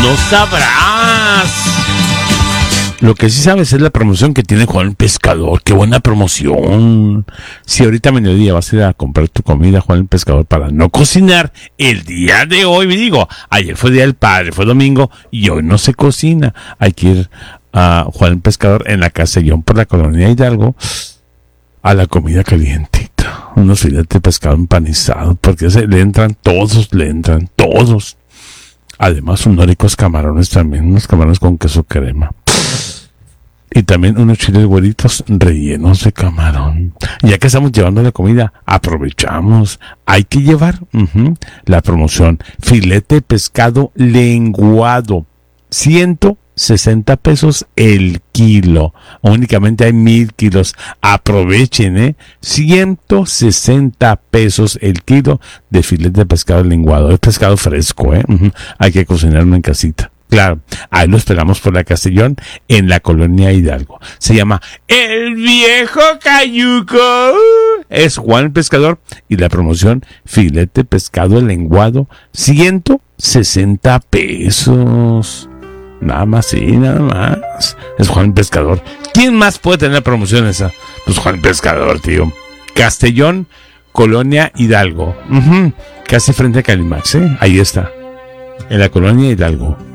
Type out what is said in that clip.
No sabrás. Lo que sí sabes es la promoción que tiene Juan el Pescador. ¡Qué buena promoción! Si ahorita a mediodía vas a ir a comprar tu comida, Juan el Pescador, para no cocinar el día de hoy, me digo, ayer fue Día del Padre, fue domingo, y hoy no se cocina. Hay que ir a Juan el Pescador en la Castellón por la Colonia Hidalgo a la comida calientita. Unos filetes de pescado empanizado, porque le entran todos. Además, unos ricos camarones también, unos camarones con queso crema. Y también unos chiles güeritos rellenos de camarón. Ya que estamos llevando la comida, aprovechamos. Hay que llevar la promoción. Filete de pescado lenguado. 160 pesos el kilo. Únicamente hay 1000 kilos. Aprovechen, 160 pesos el kilo de filete de pescado lenguado. Es pescado fresco, Hay que cocinarlo en casita. Claro, ahí lo esperamos por la Castellón, en la Colonia Hidalgo. Se llama El Viejo Cayuco. Es Juan el Pescador y la promoción filete pescado lenguado, 160 pesos. Nada más, sí, nada más. Es Juan el Pescador. ¿Quién más puede tener la promoción esa? Pues Juan el Pescador, tío. Castellón, Colonia Hidalgo. Casi frente a Calimax, Ahí está. En la Colonia Hidalgo.